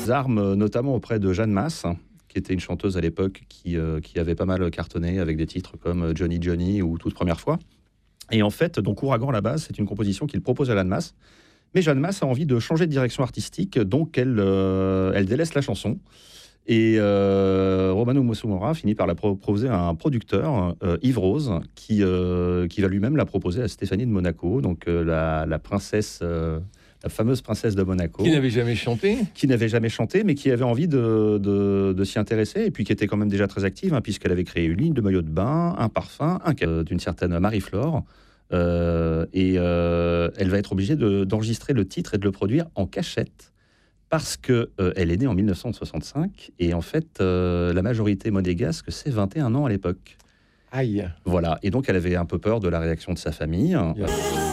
armes, notamment auprès de Jeanne Masse, qui était une chanteuse à l'époque qui avait pas mal cartonné avec des titres comme Johnny Johnny ou Toute première fois. Et en fait, donc Ouragan à la base, c'est une composition qu'il propose à Jeanne Masse. Mais Jeanne Masse a envie de changer de direction artistique, donc elle délaisse la chanson. Et Romano Mosumura finit par la proposer à un producteur, Yves Rose, qui va lui-même la proposer à Stéphanie de Monaco, donc la princesse, la fameuse princesse de Monaco. Qui n'avait jamais chanté. Qui n'avait jamais chanté, mais qui avait envie de s'y intéresser, et puis qui était quand même déjà très active, hein, puisqu'elle avait créé une ligne de maillots de bain, un parfum, d'une certaine Marie-Flore. Elle va être obligée d'enregistrer le titre et de le produire en cachette, parce qu'elle est née en 1965, et en fait, la majorité monégasque, c'est 21 ans à l'époque. Aïe. Voilà, et donc elle avait un peu peur de la réaction de sa famille.